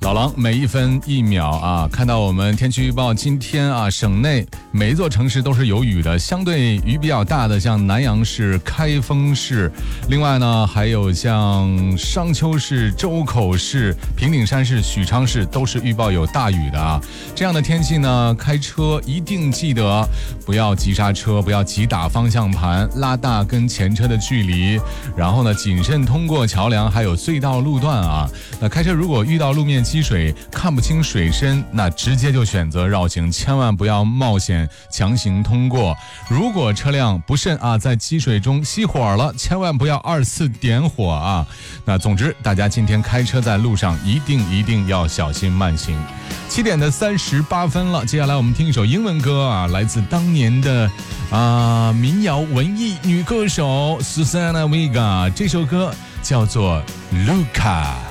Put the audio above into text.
导廊每一分一秒啊，看到我们天气预报，今天啊，省内每一座城市都是有雨的，相对雨比较大的像南阳市、开封市，另外呢还有像商丘市、周口市、平顶山市、许昌市都是预报有大雨的啊。这样的天气呢，开车一定记得不要急刹车，不要急打方向盘，拉大跟前车的距离，然后呢谨慎通过桥梁还有隧道路段啊。那开车如果遇到路面积水看不清水深，那直接就选择绕行，千万不要冒险强行通过。如果车辆不慎啊在积水中熄火了，千万不要二次点火啊。那总之大家今天开车在路上一定要小心慢行。7点的38分了，接下来我们听一首英文歌啊，来自当年的民谣文艺女歌手 Susana Vega， 这首歌叫做 Luca。